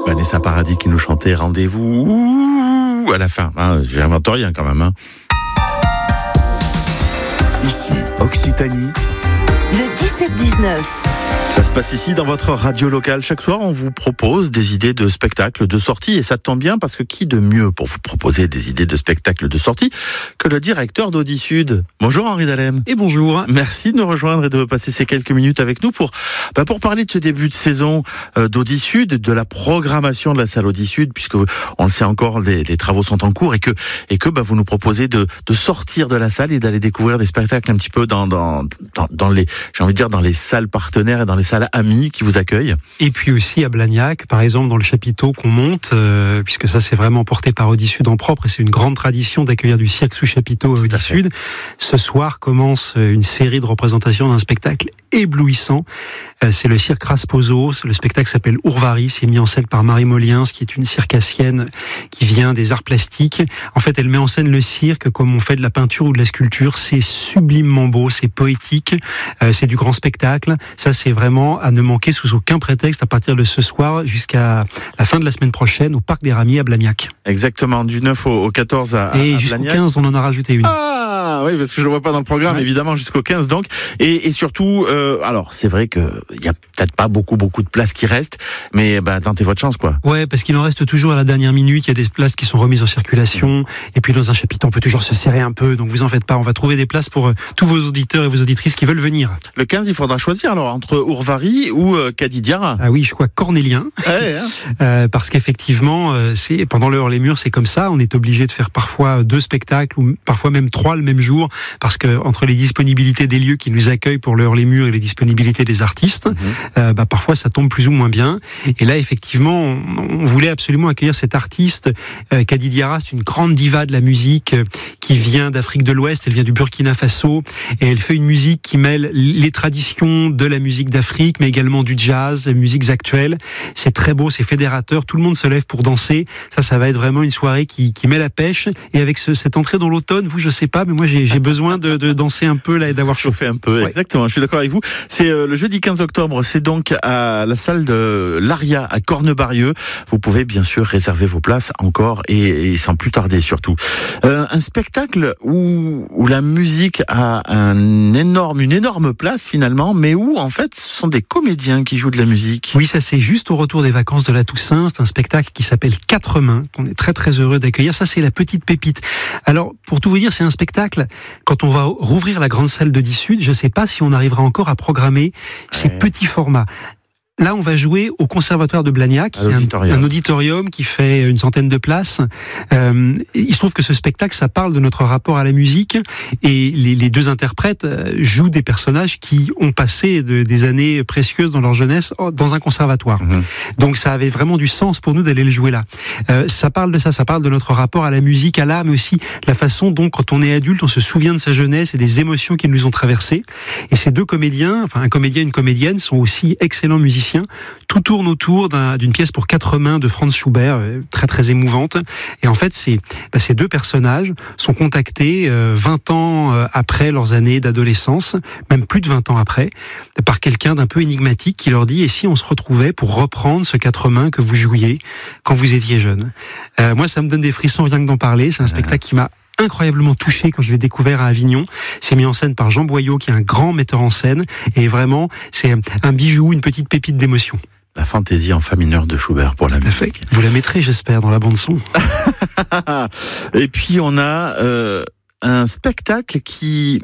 Vanessa Paradis qui nous chantait Rendez-vous à la fin. J'invente rien quand même. Ici, Occitanie. Le 17-19. Ça se passe ici dans votre radio locale. Chaque soir, on vous propose des idées de spectacles, de sorties. Et ça tombe bien parce que qui de mieux pour vous proposer des idées de spectacles, de sorties que le directeur d'Audi Sud. Bonjour Henri Dallem. Et bonjour. Merci de nous rejoindre et de passer ces quelques minutes avec nous pour parler de ce début de saison d'Audi Sud, de la programmation de la salle Audi Sud, puisque on le sait encore, les travaux sont en cours et que vous nous proposez de sortir de la salle et d'aller découvrir des spectacles un petit peu dans les, j'ai envie de dire, dans les salles partenaires et dans les salles amies qui vous accueillent. Et puis aussi à Blagnac, par exemple, dans le chapiteau qu'on monte, puisque ça c'est vraiment porté par Audi Sud en propre, et c'est une grande tradition d'accueillir du cirque sous chapiteau à Audi Sud. Ce soir commence une série de représentations d'un spectacle éblouissant. C'est le cirque Rasposo. Le spectacle s'appelle Ourvari. C'est mis en scène par Marie Moliens, qui est une circassienne qui vient des arts plastiques. En fait, elle met en scène le cirque comme on fait de la peinture ou de la sculpture. C'est sublimement beau, c'est poétique, c'est du grand spectacle. Ça, c'est vraiment à ne manquer sous aucun prétexte à partir de ce soir jusqu'à la fin de la semaine prochaine au Parc des Ramiers à Blagnac. Exactement, du 9 au 14 à Blagnac. Et jusqu'au 15, on en a rajouté une. Ah oui, parce que je le vois pas dans le programme, évidemment, jusqu'au 15 donc. Et surtout, alors c'est vrai que il y a peut-être pas beaucoup de places qui restent, mais tentez votre chance, quoi. Ouais, parce qu'il en reste toujours à la dernière minute. Il y a des places qui sont remises en circulation, et puis dans un chapiteau, on peut toujours se serrer un peu. Donc vous en faites pas, on va trouver des places pour tous vos auditeurs et vos auditrices qui veulent venir. Le 15, il faudra choisir alors entre Ourvari ou Kadidiara. Ah oui, je crois Cornélien, parce qu'effectivement, c'est pendant le Hors les Murs, c'est comme ça. On est obligé de faire parfois 2 spectacles ou parfois même 3 le même jour, parce que entre les disponibilités des lieux qui nous accueillent pour le Hors les Murs et les disponibilités des artistes, parfois ça tombe plus ou moins bien. Et là, effectivement, on voulait absolument accueillir cet artiste. Kadi Diarra, c'est une grande diva de la musique qui vient d'Afrique de l'Ouest. Elle vient du Burkina Faso et elle fait une musique qui mêle les traditions de la musique d'Afrique, mais également du jazz, des musiques actuelles. C'est très beau, c'est fédérateur. Tout le monde se lève pour danser. Ça va être vraiment une soirée qui met la pêche. Et avec cette entrée dans l'automne, vous, je sais pas, mais moi j'ai besoin de danser un peu là et d'avoir chauffé un peu. Ouais. Exactement, je suis d'accord avec vous. C'est le jeudi 15 octobre, c'est donc à la salle de l'Aria à Cornebarieux. Vous pouvez bien sûr réserver vos places encore et sans plus tarder surtout. Un spectacle où la musique a une énorme place finalement, mais où en fait ce sont des comédiens qui jouent de la musique. Oui, ça c'est juste au retour des vacances de la Toussaint. C'est un spectacle qui s'appelle Quatre Mains, qu'on est très très heureux d'accueillir. Ça c'est la petite pépite. Alors pour tout vous dire, c'est un spectacle, quand on va rouvrir la grande salle d'Audi Sud, je ne sais pas si on arrivera encore à programmer ces petits formats. Là, on va jouer au Conservatoire de Blagnac, qui est un auditorium qui fait une centaine de places. Il se trouve que ce spectacle, ça parle de notre rapport à la musique, et les 2 interprètes jouent des personnages qui ont passé des années précieuses dans leur jeunesse dans un conservatoire. Donc ça avait vraiment du sens pour nous d'aller le jouer là. Ça parle de ça parle de notre rapport à la musique, à l'art, mais aussi la façon dont, quand on est adulte, on se souvient de sa jeunesse et des émotions qui nous ont traversées. Et ces 2 comédiens, enfin un comédien et une comédienne, sont aussi excellents musiciens. Tout tourne autour d'une pièce pour 4 mains de Franz Schubert, très très émouvante. Et en fait, ces 2 personnages sont contactés 20 ans après leurs années d'adolescence, même plus de 20 ans après, par quelqu'un d'un peu énigmatique qui leur dit: et si on se retrouvait pour reprendre ce 4 mains que vous jouiez quand vous étiez jeune? Moi, ça me donne des frissons rien que d'en parler. C'est un spectacle qui m'a incroyablement touché quand je l'ai découvert à Avignon. C'est mis en scène par Jean Boyau, qui est un grand metteur en scène, et vraiment c'est un bijou, une petite pépite d'émotion. La fantaisie en fa mineur de Schubert pour la musique. Vous la mettrez, j'espère, dans la bande son. Et puis on a un spectacle qui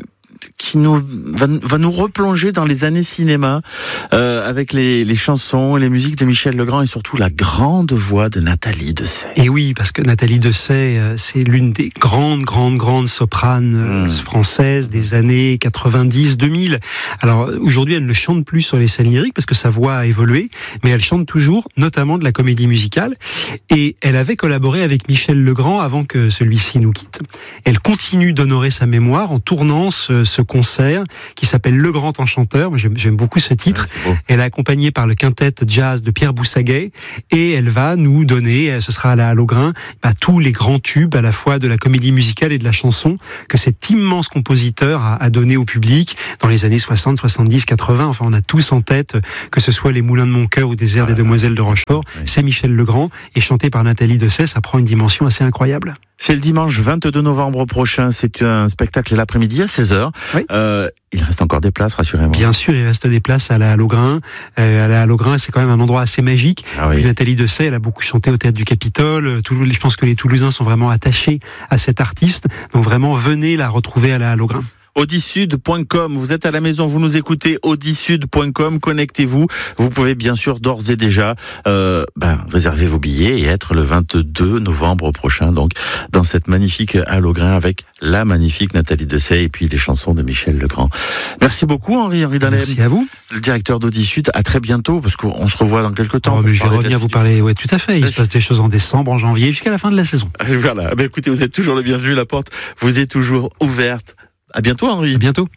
va nous replonger dans les années cinéma, avec les chansons, les musiques de Michel Legrand et surtout la grande voix de Nathalie Dessay. Et oui, parce que Nathalie Dessay, c'est l'une des grandes sopranes françaises des années 90-2000. Alors aujourd'hui, elle ne chante plus sur les scènes lyriques parce que sa voix a évolué, mais elle chante toujours, notamment de la comédie musicale. Et elle avait collaboré avec Michel Legrand avant que celui-ci nous quitte. Elle continue d'honorer sa mémoire en tournant ce ce concert qui s'appelle Le Grand Enchanteur. Moi, j'aime beaucoup ce titre. Ouais, elle est accompagnée par le quintet jazz de Pierre Boussaguet et elle va nous donner, ce sera à la Halograin, tous les grands tubes à la fois de la comédie musicale et de la chanson que cet immense compositeur a donné au public dans les années 60, 70, 80. Enfin, on a tous en tête que ce soit les Moulins de mon cœur ou des airs des Demoiselles de Rochefort. Oui. C'est Michel Legrand et chanté par Nathalie Dessay, ça prend une dimension assez incroyable. C'est le dimanche 22 novembre prochain. C'est un spectacle l'après-midi à 16h. Oui. Il reste encore des places, rassurez-moi. Bien sûr, il reste des places à la Halograin. À la Halograin, c'est quand même un endroit assez magique. Ah oui. Nathalie Dessay, elle a beaucoup chanté au Théâtre du Capitole. Je pense que les Toulousains sont vraiment attachés à cet artiste. Donc vraiment, venez la retrouver à la Halograin. audisud.com, vous êtes à la maison, vous nous écoutez, audisud.com, connectez-vous. Vous pouvez bien sûr d'ores et déjà réserver vos billets et être le 22 novembre prochain, donc dans cette magnifique Halograin avec la magnifique Nathalie Dessay et puis les chansons de Michel Legrand. Merci beaucoup Henri Dalem. Merci à vous. Le directeur d'Audisud, à très bientôt parce qu'on se revoit dans quelques temps. Mais je vais revenir vous parler, ouais, tout à fait. Il se passe des choses en décembre, en janvier, jusqu'à la fin de la saison. Voilà, écoutez, vous êtes toujours le bienvenu, la porte vous est toujours ouverte. À bientôt Henri. À bientôt.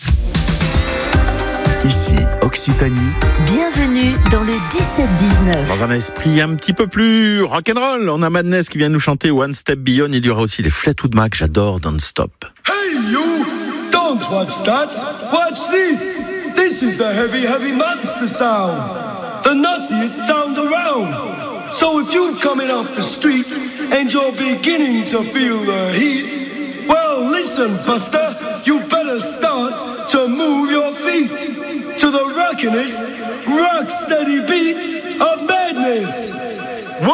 Ici, Occitanie. Bienvenue dans le 17-19. Dans un esprit un petit peu plus rock'n'roll, on a Madness qui vient nous chanter One Step Beyond. Il y aura aussi les Fleetwood Mac, j'adore Don't Stop. Hey you, don't watch that, watch this. This is the heavy, heavy monster sound. The nuttiest sound around. So if you're coming off the street and you're beginning to feel the heat, well, listen, Buster, you better start to move your feet to the rockin'est, rock-steady beat of madness.